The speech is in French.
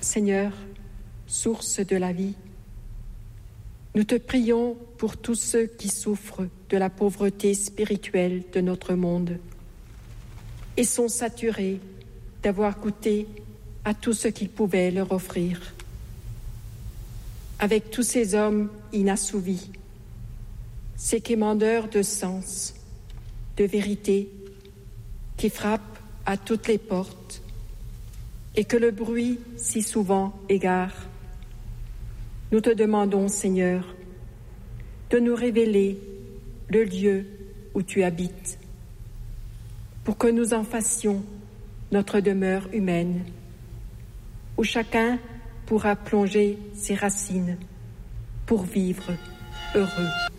Seigneur, source de la vie, nous te prions pour tous ceux qui souffrent de la pauvreté spirituelle de notre monde et sont saturés d'avoir goûté à tout ce qu'ils pouvaient leur offrir. Avec tous ces hommes inassouvis, ces quémandeurs de sens, de vérité, qui frappent à toutes les portes et que le bruit si souvent égare, nous te demandons, Seigneur, de nous révéler le lieu où tu habites, pour que nous en fassions notre demeure humaine, où chacun pourra plonger ses racines pour vivre heureux.